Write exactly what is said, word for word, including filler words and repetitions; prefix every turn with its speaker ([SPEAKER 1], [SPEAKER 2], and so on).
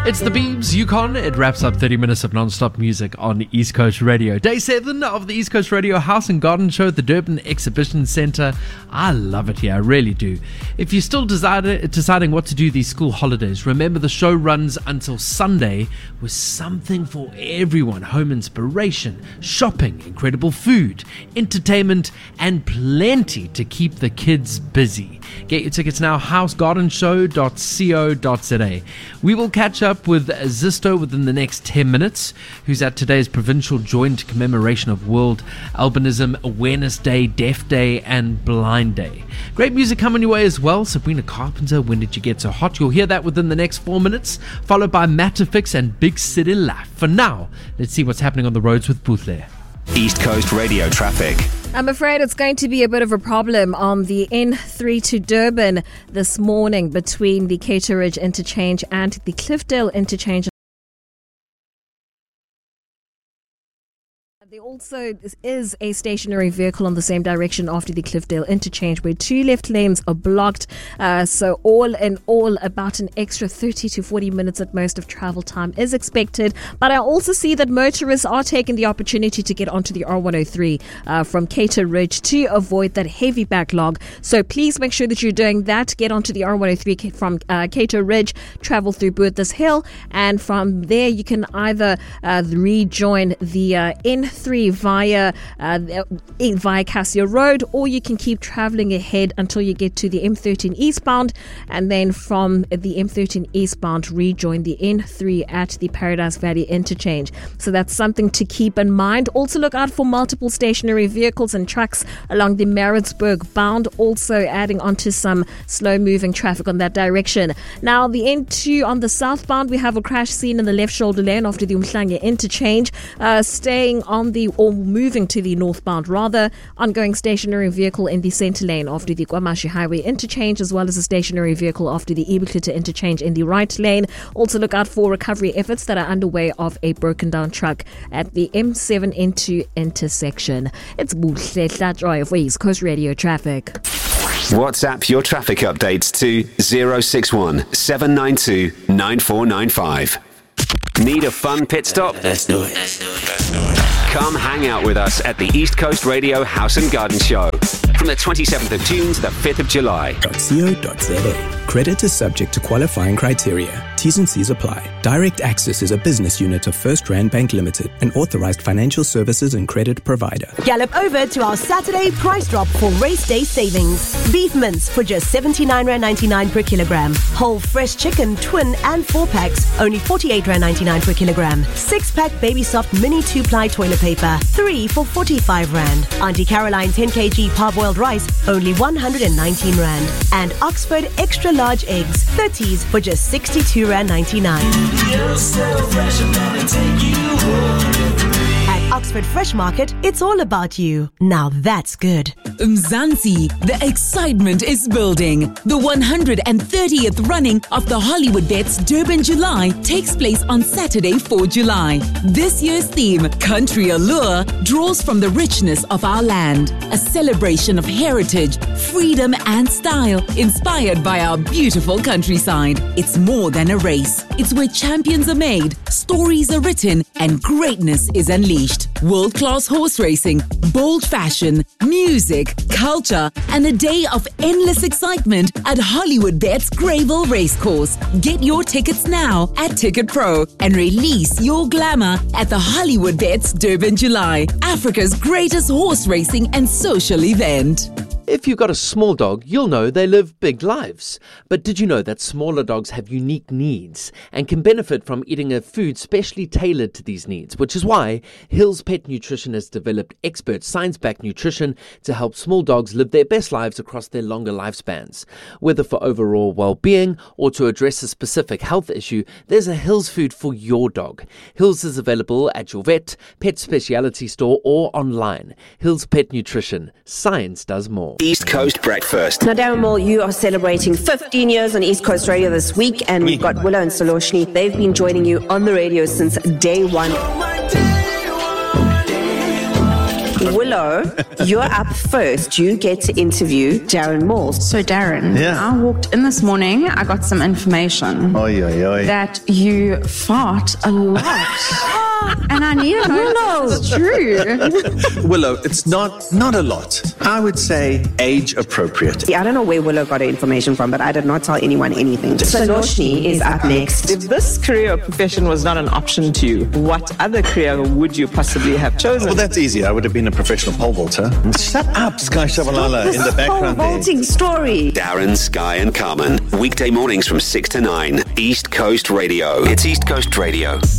[SPEAKER 1] It's the Beebs, Yukon. It wraps up thirty minutes of non-stop music on East Coast Radio. Day seven of the East Coast Radio House and Garden Show at the Durban Exhibition Centre. I love it here, I really do. If you're still decided, deciding what to do these school holidays, remember the show runs until Sunday with something for everyone. Home inspiration, shopping, incredible food, entertainment, and plenty to keep the kids busy. Get your tickets now, house garden show dot co dot za. We will catch up with Zisto within the next ten minutes, who's at today's provincial joint commemoration of World Albinism Awareness Day, Deaf Day, and Blind Day. Great music coming your way as well. Sabrina Carpenter, When Did You Get So Hot? You'll hear that within the next four minutes, followed by Matterfix and Big City Life. For now, let's see what's happening on the roads with Boothler.
[SPEAKER 2] East Coast Radio traffic.
[SPEAKER 3] I'm afraid it's going to be a bit of a problem on the N three to Durban this morning between the Cater Ridge interchange and the Cliffdale interchange. There also is a stationary vehicle on the same direction after the Cliffdale interchange where two left lanes are blocked. Uh, so all in all, about an extra thirty to forty minutes at most of travel time is expected. But I also see that motorists are taking the opportunity to get onto the R one oh three uh, from Cater Ridge to avoid that heavy backlog. So please make sure that you're doing that. Get onto the R one oh three from uh, Cater Ridge, travel through Boortles Hill, and from there you can either uh, rejoin the uh, N three via uh, via Cassia Road, or you can keep travelling ahead until you get to the M thirteen eastbound, and then from the M thirteen eastbound rejoin the N three at the Paradise Valley interchange. So that's something to keep in mind. Also look out for multiple stationary vehicles and trucks along the Maritzburg bound, also adding onto some slow moving traffic on that direction. Now the N two on the southbound, we have a crash scene in the left shoulder lane after the Umhlanga interchange. Uh, staying on the or moving to the northbound rather, ongoing stationary vehicle in the centre lane after the Kwamashi Highway interchange, as well as a stationary vehicle after the Ibukluta interchange in the right lane. Also look out for recovery efforts that are underway of a broken down truck at the M seven N two intersection. It's Buhle Hlajoy for East Coast Radio Traffic.
[SPEAKER 2] WhatsApp your traffic updates to zero six one seven nine two nine four nine five. Need a fun pit stop? Let's do it. Let's do it. Let's do it. Come hang out with us at the East Coast Radio House and Garden Show from the twenty-seventh of June to the fifth of July.
[SPEAKER 4] .co.za. Credit is subject to qualifying criteria. T's and C's apply. Direct Access is a business unit of First Rand Bank Limited, an authorized financial services and credit provider.
[SPEAKER 5] Gallop over to our Saturday price drop for race day savings. Beef mince for just seventy-nine rand ninety-nine per kilogram. Whole fresh chicken, twin and four packs, only forty-eight rand ninety-nine per kilogram. Six pack Baby Soft mini two ply toilet paper, three for forty-five rand. Auntie Caroline ten kilogram parboiled rice, only one hundred nineteen rand. And Oxford extra large eggs, thirties for just sixty-two rand ninety-nine.
[SPEAKER 6] You're so fresh, I'm gonna take you home.
[SPEAKER 5] At Oxford Fresh Market, it's all about you. Now that's good.
[SPEAKER 7] Mzansi, the excitement is building. The one hundred thirtieth running of the Hollywood Bets Durban July takes place on Saturday, the fourth of July. This year's theme, Country Allure, draws from the richness of our land. A celebration of heritage, freedom and style, inspired by our beautiful countryside. It's more than a race. It's where champions are made, stories are written, and greatness is unleashed. World-class horse racing, bold fashion, music, culture, and a day of endless excitement at Hollywood Bets Greyville Racecourse. Get your tickets now at Ticket Pro and release your glamour at the Hollywood Bets Durban July, Africa's greatest horse racing and social event.
[SPEAKER 1] If you've got a small dog, you'll know they live big lives. But did you know that smaller dogs have unique needs and can benefit from eating a food specially tailored to these needs, which is why Hills Pet Nutrition has developed expert science-backed nutrition to help small dogs live their best lives across their longer lifespans. Whether for overall well-being or to address a specific health issue, there's a Hills food for your dog. Hills is available at your vet, pet specialty store or online. Hills Pet Nutrition. Science does more.
[SPEAKER 2] East Coast Breakfast.
[SPEAKER 8] Now, Darren Moore, you are celebrating fifteen years on East Coast Radio this week, and we've got Willow and Soloshni. They've been joining you on the radio since day one. Willow Willow, you're up first. You get to interview Darren Moore.
[SPEAKER 9] So, Darren,
[SPEAKER 10] Yeah.
[SPEAKER 9] I walked in this morning, I got some information
[SPEAKER 10] Oi, oi, oi.
[SPEAKER 9] that you fart a lot. And I need to know if it's true.
[SPEAKER 10] Willow, it's not not a lot. I would say age appropriate.
[SPEAKER 8] I don't know where Willow got her information from, but I did not tell anyone anything. Saloshni is up next.
[SPEAKER 11] If this career or profession was not an option to you, what other career would you possibly have chosen?
[SPEAKER 10] Well, that's easy. I would have been a professional pole vaulter. Shut up, Sky Shabalala in the background there.
[SPEAKER 8] Vaulting story.
[SPEAKER 2] Darren, Sky and Carmen. Weekday mornings from six to nine. East Coast Radio. It's East Coast Radio.